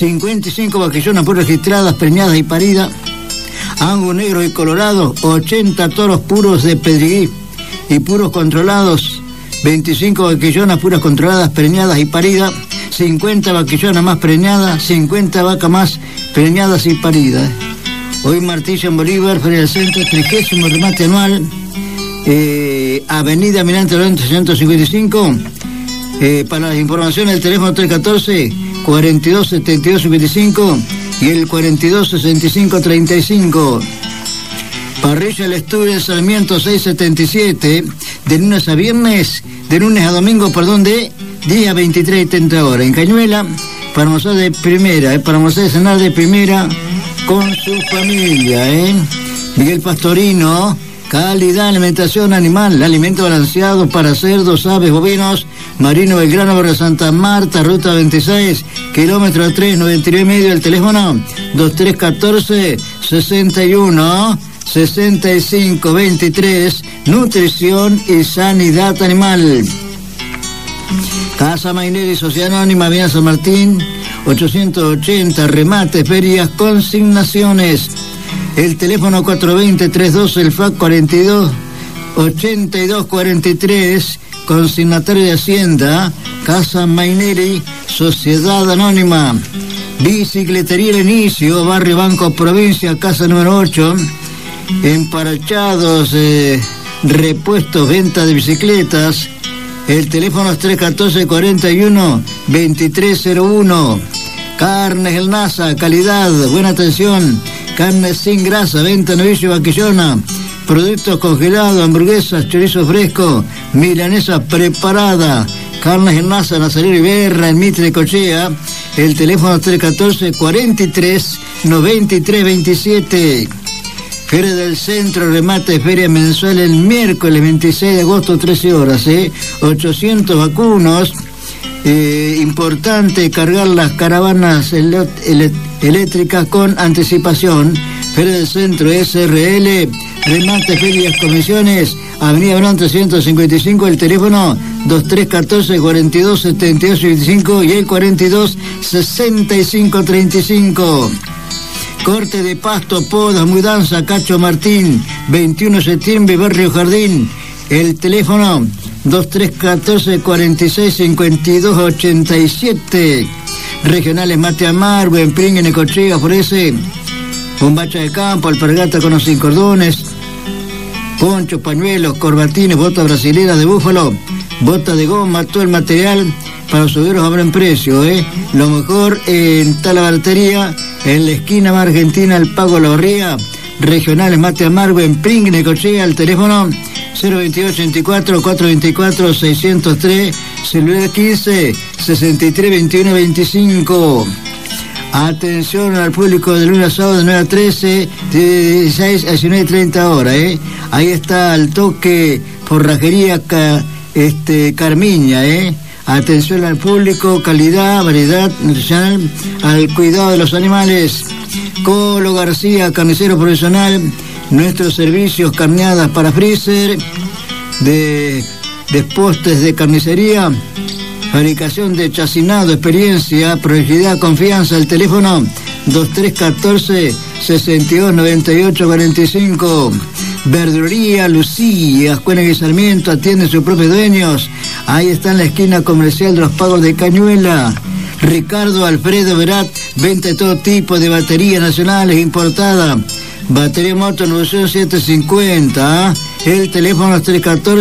55 vaquillonas puras registradas, preñadas y paridas. Angus negros y colorados, 80 toros puros de Pedriguí y puros controlados, 25 vaquillonas puras controladas, preñadas y paridas, 50 vaquillonas más preñadas, 50 vacas más preñadas y paridas. Hoy Martillo en Bolívar, Feria del Centro, 30º remate anual, Avenida Almirante Lorente 155. Para las informaciones, el teléfono 314-4272-55 y el 4265-35. Parrilla El Estudio en Sarmiento 677, de lunes a domingo, de día 23 y 30 horas. En Cañuela, para almorzar de primera, para almorzar y cenar de primera con su familia, Miguel Pastorino, calidad, alimentación animal, alimento balanceado para cerdos, aves, bovinos. Marino Belgrano, Barrio Santa Marta, ruta 26, kilómetro 3, 99,5, el teléfono 2314-61-6523, nutrición y sanidad animal. Casa Maineri, Sociedad Anónima, Avenida San Martín, 880, remates, ferias, consignaciones. El teléfono 420-312, el FAC 42-8243, consignatario de Hacienda, Casa Maineri, Sociedad Anónima. Bicicletería El Inicio, Barrio Banco Provincia, casa número 8, emparachados, repuestos, venta de bicicletas. El teléfono es 314-41-2301. Carnes El Nasa, calidad, buena atención. Carnes sin grasa, venta novillo y vaquillona. Productos congelados, hamburguesas, chorizo fresco, milanesa preparada. Carnes El Nasa, Nazareno Iberra, en Mitre de Cochea. El teléfono 314-43-9327. Feria del Centro, remate de feria mensual el miércoles 26 de agosto, 13 horas, 800 vacunos. Importante cargar las caravanas eléctricas con anticipación. Feria del Centro SRL, remate, ferias, comisiones, Avenida Verón 355, el teléfono 2314-427825 y el 426535. Corte de pasto, poda, mudanza, Cacho Martín, 21 de septiembre, Barrio Jardín. El teléfono 2314-465287. Regionales Mate Amar, Buenpring, Necochea, ofrece bombacha de campo, alpargata con los 5 cordones, ponchos, pañuelos, corbatines, botas brasileras de búfalo, botas de goma, todo el material para los obreros a buen precio, Lo mejor en Talabartería, en la esquina más argentina, el Pago La Barría. Regionales Mate Amargo, en Pring, Necochea, el teléfono 028-84-424-603, celular 15-63-21-25. Atención al público de lunes a sábado de 9 a 13, de 16 a 19:30 horas, Ahí está el toque forrajería Carmiña, Atención al público, calidad, variedad nutricional, al cuidado de los animales. Colo García, carnicero profesional, nuestros servicios, carneadas para freezer, de postes de carnicería, fabricación de chacinado, experiencia, prolijidad, confianza. El teléfono 2314-629845. Verdulería Lucía, Ascuénaga y Sarmiento, atiende sus propios dueños. Ahí está en la esquina comercial de los Pagos de Cañuela. Ricardo Alfredo Verat, venta de todo tipo de baterías nacionales importadas. Batería moto Evolución 750. El teléfono es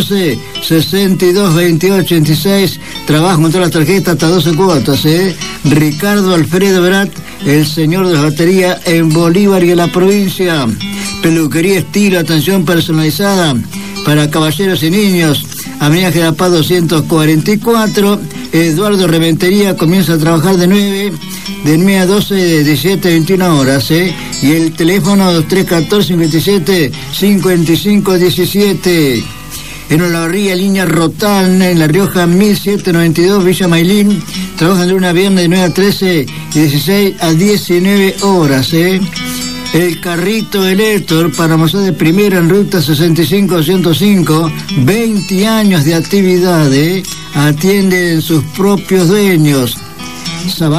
314-622886. Trabaja con todas las tarjetas hasta 12 cuotas, Ricardo Alfredo Verat, el señor de las baterías en Bolívar y en la provincia. Peluquería estilo, atención personalizada para caballeros y niños. Avenida General Paz 244. Eduardo Reventería comienza a trabajar de 9 a 12, de 17 a 21 horas, Y el teléfono 2314-57-5517. En Olavarría, línea Rotán, en La Rioja, 1792, Villa Mailín. Trabajan de lunes a viernes de 9 a 13 y 16 a 19 horas, El carrito del Héctor para almorzar de primera en ruta 65-105, 20 años de actividad, atienden sus propios dueños.